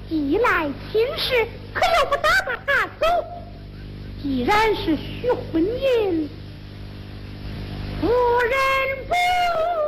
既来亲事，可又不打发他走。既然是许婚姻，夫人不